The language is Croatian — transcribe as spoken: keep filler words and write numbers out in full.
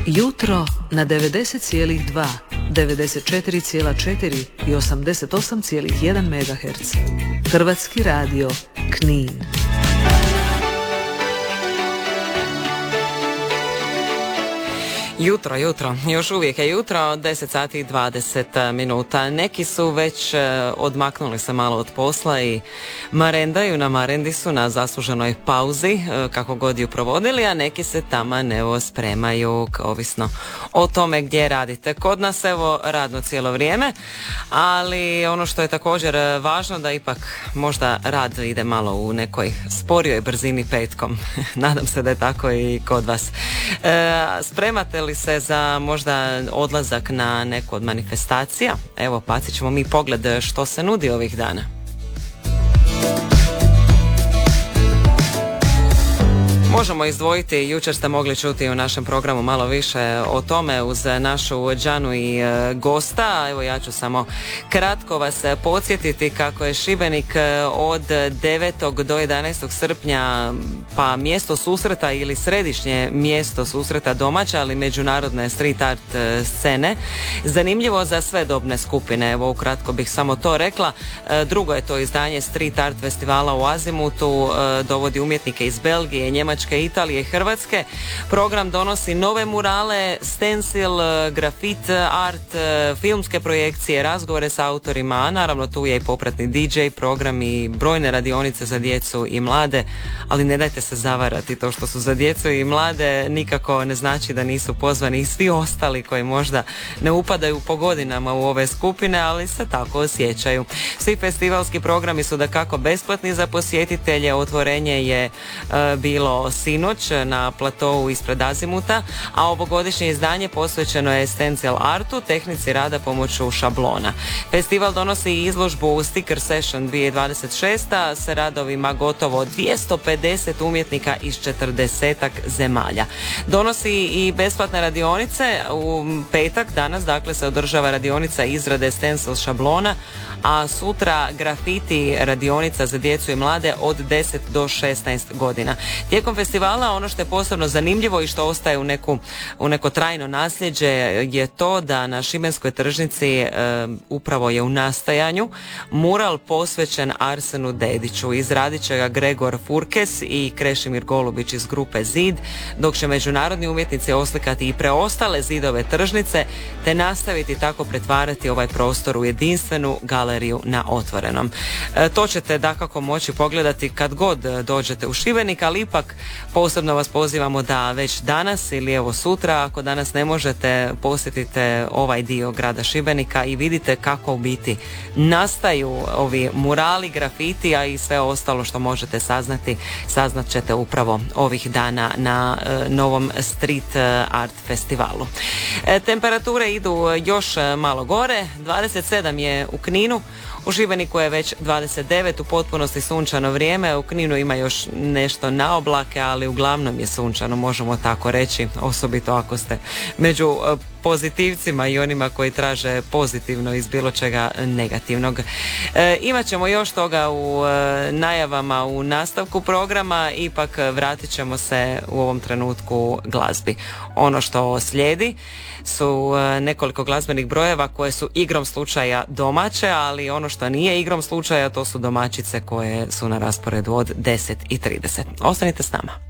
Jutro na devedeset zarez dva, devedeset četiri zarez četiri i osamdeset osam zarez jedan megaherca. Hrvatski radio, Knin. Jutro, jutro, još uvijek je jutro, deset sati i dvadeset minuta. Neki su već odmaknuli se malo od posla i marendaju na marendi su na zasluženoj pauzi, kako god ju provodili, a neki se taman evo spremaju, ovisno o tome gdje radite. Kod nas evo radno cijelo vrijeme, ali ono što je također važno da ipak možda rad ide malo u nekoj sporijoj brzini petkom. Nadam se da je tako i kod vas. E, spremate li se za možda odlazak na neku od manifestacija? Evo, bacit ćemo mi pogled što se nudi ovih dana. Možemo izdvojiti, jučer ste mogli čuti u našem programu malo više o tome uz našu Đanu i e, gosta. Evo ja ću samo kratko vas podsjetiti kako je Šibenik od devetog do jedanaestog srpnja pa mjesto susreta ili središnje mjesto susreta domaće, ali međunarodne street art scene. Zanimljivo za sve dobne skupine, evo ukratko bih samo to rekla. E, drugo je to izdanje Street Art festivala u Azimutu, e, dovodi umjetnike iz Belgije, Njemačke, Italije i Hrvatske. Program donosi nove murale, stencil, grafit art, filmske projekcije, razgovore sa autorima, a naravno tu je i popratni D J program i brojne radionice za djecu i mlade, ali ne dajte se zavarati, to što su za djecu i mlade nikako ne znači da nisu pozvani i svi ostali koji možda ne upadaju po godinama u ove skupine, ali se tako osjećaju. Svi festivalski programi su dakako besplatni za posjetitelje, otvorenje je e, bilo sinoć na platovu ispred Azimuta, a ovogodišnje izdanje posvećeno je stencil artu, tehnici rada pomoću šablona. Festival donosi i izložbu Sticker Session dvije tisuće dvadeset šesta sa radovima gotovo dvjesto pedeset umjetnika iz četrdesetak zemalja. Donosi i besplatne radionice. U petak danas dakle se održava radionica izrade stencil šablona, a sutra grafiti radionica za djecu i mlade od deset do šesnaest godina. Tijekom festivala ono što je posebno zanimljivo i što ostaje u, neku, u neko trajno nasljeđe je to da na šibenskoj tržnici e, upravo je u nastajanju mural posvećen Arsenu Dediću. Izradit će ga Gregor Furkes i Krešimir Golubić iz grupe Zid, dok će međunarodni umjetnici oslikati i preostale zidove tržnice te nastaviti tako pretvarati ovaj prostor u jedinstvenu galeriju na otvorenom. E, to ćete dakako moći pogledati kad god dođete u Šibenik, ali ipak posebno vas pozivamo da već danas ili evo sutra, ako danas ne možete, posjetite ovaj dio grada Šibenika i vidite kako u biti nastaju ovi murali, grafiti, a i sve ostalo što možete saznati, saznat ćete upravo ovih dana na e, novom Street Art festivalu. E, temperature idu još malo gore, dvadeset sedam je u Kninu, u Šibeniku je već dvadeset devet, u potpunosti sunčano vrijeme, u Kninu ima još nešto na oblake, ali uglavnom je sunčano, možemo tako reći, osobito ako ste među pozitivcima i onima koji traže pozitivno iz bilo čega negativnog. E, imat ćemo još toga u e, najavama u nastavku programa, ipak vratit ćemo se u ovom trenutku glazbi. Ono što slijedi su e, nekoliko glazbenih brojeva koje su igrom slučaja domaće, ali ono što nije igrom slučaja to su domaćice koje su na rasporedu od deset i trideset. Ostanite s nama.